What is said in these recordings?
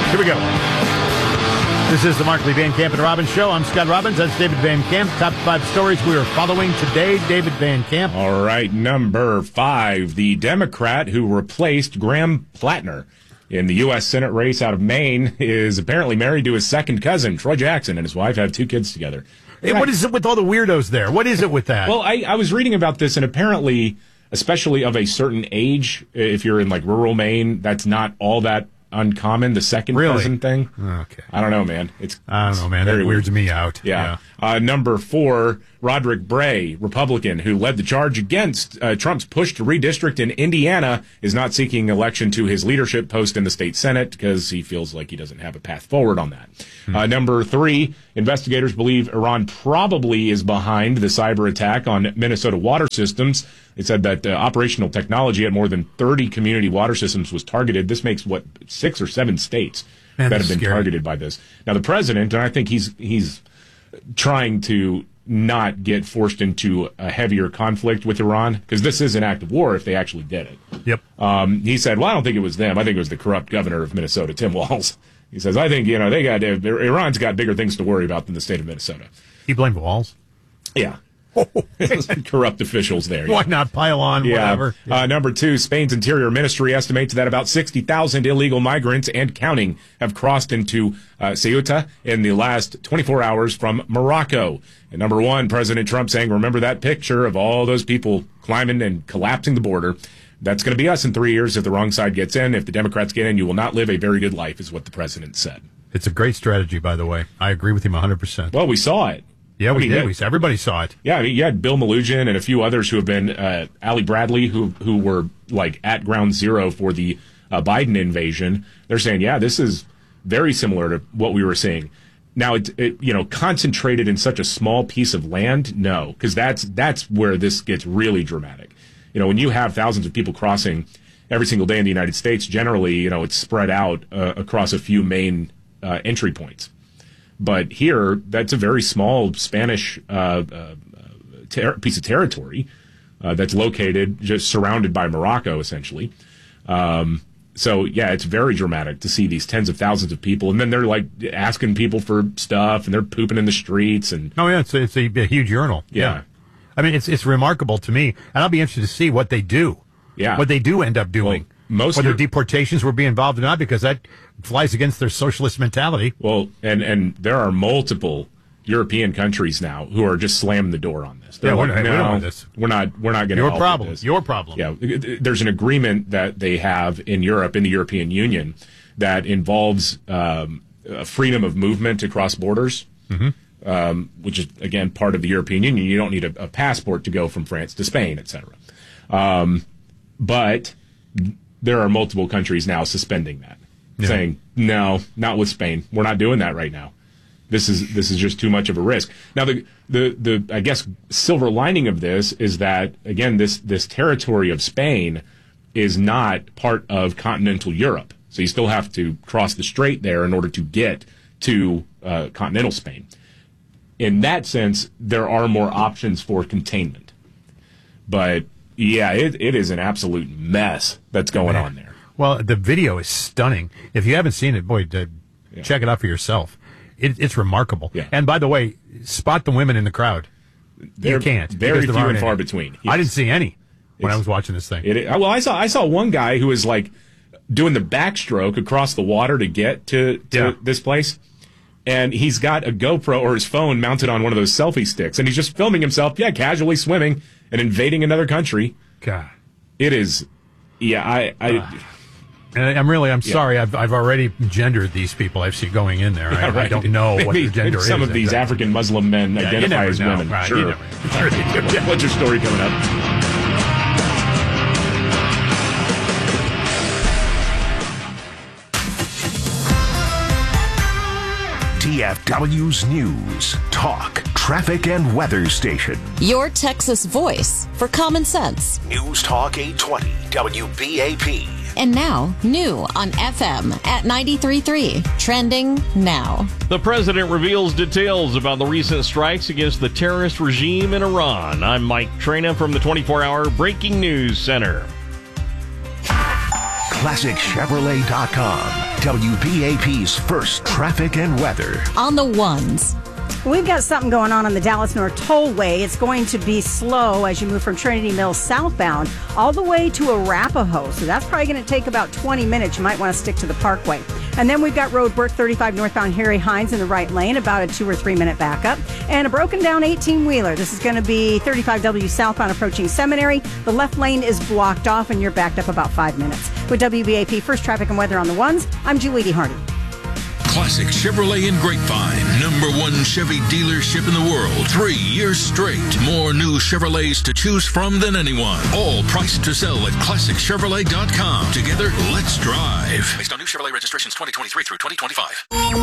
Here we go. This is the Markley, Van Camp, and Robbins Show. I'm Scott Robbins. That's David Van Camp. Top 5 stories we are following today. David Van Camp. All right, number 5. The Democrat who replaced Graham Plattner in the U.S. Senate race out of Maine is apparently married to his second cousin, Troy Jackson, and his wife have 2 kids together. Hey, what is it with all the weirdos there? What is it with that? Well, I was reading about this, and apparently, especially of a certain age, if you're in like rural Maine, that's not all that uncommon, the second cousin thing. Okay. I don't know, man. I don't know, man. That weirds me out. Yeah. Number 4, Roderick Bray, Republican, who led the charge against Trump's push to redistrict in Indiana, is not seeking election to his leadership post in the state Senate because he feels like he doesn't have a path forward on that. Number 3, investigators believe Iran probably is behind the cyber attack on Minnesota water systems. They said that operational technology at more than 30 community water systems was targeted. This makes, 6 or 7 states that have been targeted by this. Now, the president, and I think he's trying to not get forced into a heavier conflict with Iran, because this is an act of war if they actually did it. Yep. He said, well, I don't think it was them. I think it was the corrupt governor of Minnesota, Tim Walz. He says, I think, Iran's got bigger things to worry about than the state of Minnesota. He blamed Walz? Yeah. Corrupt officials there. Why not pile on, whatever? Number 2, Spain's Interior Ministry estimates that about 60,000 illegal migrants and counting have crossed into Ceuta in the last 24 hours from Morocco. And number 1, President Trump saying, remember that picture of all those people climbing and collapsing the border? That's going to be us in 3 years if the wrong side gets in. If the Democrats get in, you will not live a very good life, is what the president said. It's a great strategy, by the way. I agree with him 100%. Well, we saw it. Yeah, we did. Everybody saw it. Yeah, I mean, you had Bill Melugin and a few others who have been, Ali Bradley, who were like at ground zero for the Biden invasion. They're saying, yeah, this is very similar to what we were seeing. Now, it concentrated in such a small piece of land, no, because that's where this gets really dramatic. When you have thousands of people crossing every single day in the United States, generally, it's spread out across a few main entry points. But here, that's a very small Spanish piece of territory that's located, just surrounded by Morocco, essentially. So, yeah, it's very dramatic to see these tens of thousands of people. And then they're, like, asking people for stuff, and they're pooping in the streets. And oh, yeah, it's a huge urinal. Yeah. I mean, it's remarkable to me. And I'll be interested to see what they do. Yeah. What they do end up doing. Well, whether deportations will be involved or not, because that flies against their socialist mentality. Well, and there are multiple European countries now who are just slamming the door on this. They're we don't want this. We're not going to help with this. Your problem. Yeah, there's an agreement that they have in Europe, in the European Union, that involves freedom of movement across borders, which is, again, part of the European Union. You don't need a passport to go from France to Spain, etc. But there are multiple countries now suspending that, saying, no, not with Spain. We're not doing that right now. This is just too much of a risk. Now, the I guess silver lining of this is that, again, this territory of Spain is not part of continental Europe. So you still have to cross the strait there in order to get to continental Spain. In that sense, there are more options for containment. But yeah, it is an absolute mess that's going on there. Well, the video is stunning. If you haven't seen it, boy, check it out for yourself. It's remarkable. Yeah. And by the way, spot the women in the crowd. You can't. Very few and far between. Yes. I didn't see any when I was watching this thing. I saw one guy who was like doing the backstroke across the water to get to this place. And he's got a GoPro or his phone mounted on one of those selfie sticks. And he's just filming himself, casually swimming and invading another country. God. It is, I'm sorry. I've already gendered these people I see going in there. Right. I don't know what their gender is. Some of these African Muslim men identify as women. Right, sure. What's your story coming up? TFW's News, Talk, Traffic, and Weather Station. Your Texas voice for common sense. News Talk 820, WBAP. And now, new on FM at 93.3. Trending now. The president reveals details about the recent strikes against the terrorist regime in Iran. I'm Mike Trena from the 24-hour Breaking News Center. ClassicChevrolet.com. WBAP's first traffic and weather. On the ones. We've got something going on the Dallas North Tollway. It's going to be slow as you move from Trinity Mills southbound all the way to Arapahoe. So that's probably going to take about 20 minutes. You might want to stick to the Parkway. And then we've got road work 35 northbound Harry Hines in the right lane, about a 2 or 3 minute backup. And a broken down 18-wheeler. This is going to be 35W southbound approaching Seminary. The left lane is blocked off and you're backed up about 5 minutes. With WBAP First Traffic and Weather on the ones, I'm Julie Hardy. Classic Chevrolet in Grapevine, #1 Chevy dealership in the world, 3 years straight. More new Chevrolets to choose from than anyone. All priced to sell at ClassicChevrolet.com. Together, let's drive. Based on new Chevrolet registrations 2023 through 2025.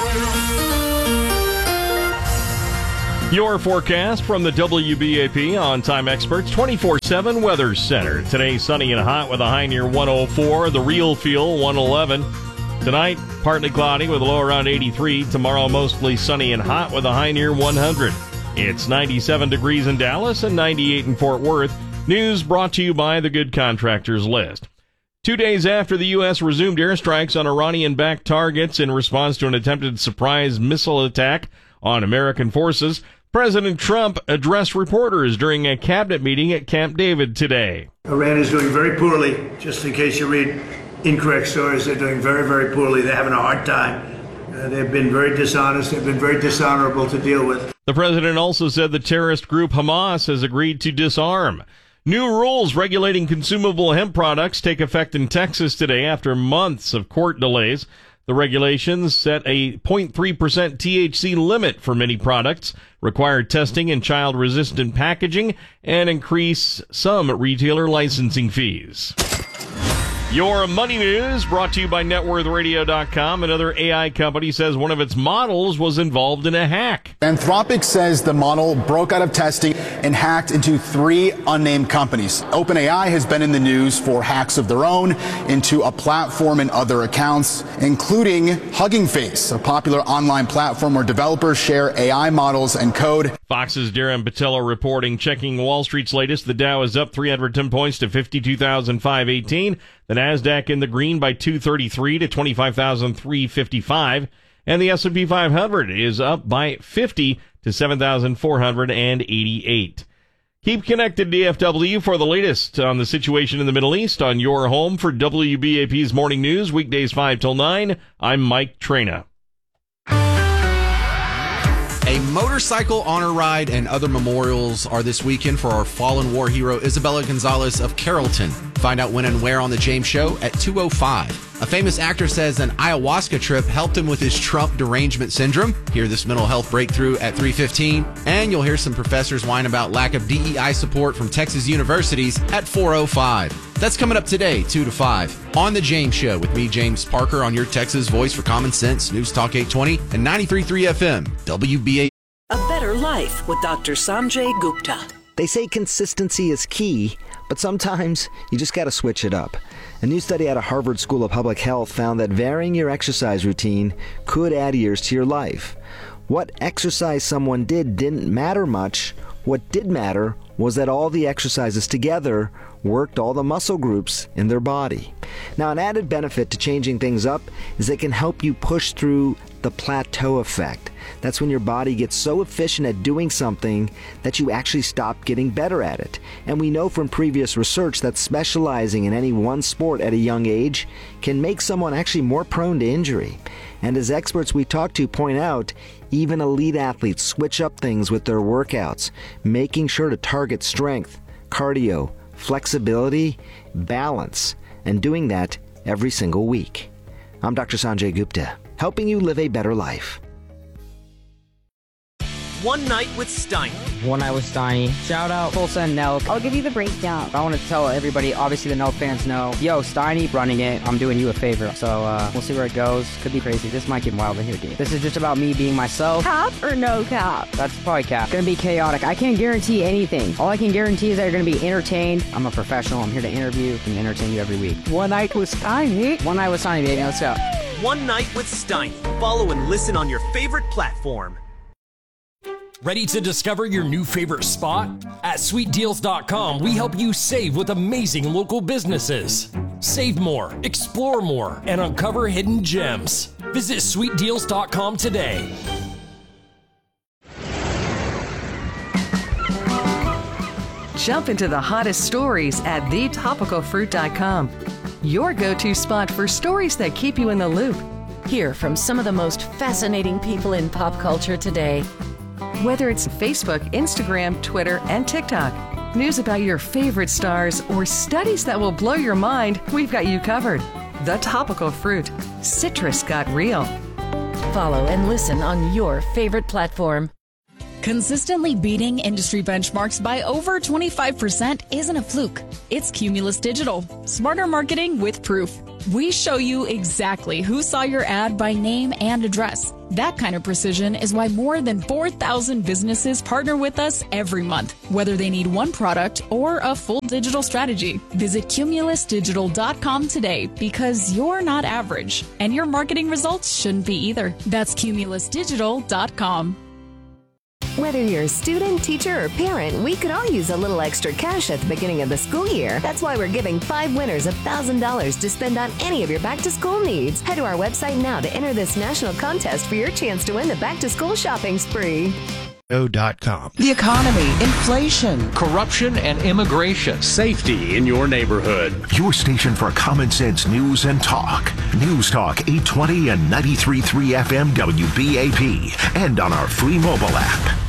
Your forecast from the WBAP On-Time Experts 24/7 Weather Center. Today, sunny and hot with a high near 104. The real feel, 111. Tonight, partly cloudy with a low around 83. Tomorrow, mostly sunny and hot with a high near 100. It's 97 degrees in Dallas and 98 in Fort Worth. News brought to you by the Good Contractors List. 2 days after the U.S. resumed airstrikes on Iranian-backed targets in response to an attempted surprise missile attack on American forces, President Trump addressed reporters during a cabinet meeting at Camp David today. Iran is doing very poorly. Just in case you read incorrect stories, they're doing very, very poorly. They're having a hard time. They've been very dishonest. They've been very dishonorable to deal with. The president also said the terrorist group Hamas has agreed to disarm. New rules regulating consumable hemp products take effect in Texas today after months of court delays. The regulations set a 0.3% THC limit for many products, require testing in child-resistant packaging, and increase some retailer licensing fees. Your money news brought to you by NetWorthRadio.com. Another AI company says one of its models was involved in a hack. Anthropic says the model broke out of testing and hacked into 3 unnamed companies. OpenAI has been in the news for hacks of their own into a platform and other accounts, including Hugging Face, a popular online platform where developers share AI models and code. Fox's Darren Patello reporting, checking Wall Street's latest. The Dow is up 310 points to 52,518. The Nasdaq in the green by 233 to 25,355. And the S&P 500 is up by 50 to 7,488. Keep connected to DFW for the latest on the situation in the Middle East on your home for WBAP's Morning News, weekdays 5 till 9. I'm Mike Trena. A motorcycle honor ride and other memorials are this weekend for our fallen war hero Isabella Gonzalez of Carrollton. Find out when and where on The James Show at 2:05. A famous actor says an ayahuasca trip helped him with his Trump derangement syndrome. Hear this mental health breakthrough at 3:15. And you'll hear some professors whine about lack of DEI support from Texas universities at 4:05. That's coming up today, 2 to 5, on The James Show with me, James Parker, on your Texas voice for Common Sense, News Talk 820 and 93.3 FM, WBA. A Better Life with Dr. Sanjay Gupta. They say consistency is key, but sometimes you just got to switch it up. A new study out of Harvard School of Public Health found that varying your exercise routine could add years to your life. What exercise someone did didn't matter much. What did matter was that all the exercises together worked all the muscle groups in their body. Now, an added benefit to changing things up is it can help you push through the plateau effect. That's when your body gets so efficient at doing something that you actually stop getting better at it. And we know from previous research that specializing in any one sport at a young age can make someone actually more prone to injury. And as experts we talk to point out, even elite athletes switch up things with their workouts, making sure to target strength, cardio, flexibility, balance, and doing that every single week. I'm Dr. Sanjay Gupta, helping you live a better life. One Night with Steiny. One Night with Steiny. Shout out Tulsa and Nelk. I'll give you the breakdown. I want to tell everybody, obviously the Nelk fans know, yo, Steiny running it, I'm doing you a favor. So we'll see where it goes. Could be crazy. This might get wild in here, dude. This is just about me being myself. Cap or no cap? That's probably cap. Gonna be chaotic. I can't guarantee anything. All I can guarantee is that you're gonna be entertained. I'm a professional. I'm here to interview and entertain you every week. One Night with Steiny. One Night with Steiny, baby. Let's go. One Night with Steiny. Follow and listen on your favorite platform. Ready to discover your new favorite spot? At SweetDeals.com, we help you save with amazing local businesses. Save more, explore more, and uncover hidden gems. Visit sweetdeals.com today. Jump into the hottest stories at thetopicalfruit.com. Your go-to spot for stories that keep you in the loop. Hear from some of the most fascinating people in pop culture today. Whether it's Facebook, Instagram, Twitter, and TikTok, news about your favorite stars, or studies that will blow your mind, we've got you covered. The Topical Fruit. Citrus got real. Follow and listen on your favorite platform. Consistently beating industry benchmarks by over 25% isn't a fluke. It's Cumulus Digital. Smarter marketing with proof. We show you exactly who saw your ad by name and address. That kind of precision is why more than 4,000 businesses partner with us every month, whether they need one product or a full digital strategy. Visit cumulusdigital.com today because you're not average, and your marketing results shouldn't be either. That's cumulusdigital.com. Whether you're a student, teacher, or parent, we could all use a little extra cash at the beginning of the school year. That's why we're giving 5 winners $1,000 to spend on any of your back-to-school needs. Head to our website now to enter this national contest for your chance to win the back-to-school shopping spree. The economy, inflation, corruption and immigration, safety in your neighborhood. Your station for common sense news and talk. News Talk 820 and 93.3 FM WBAP. And on our free mobile app.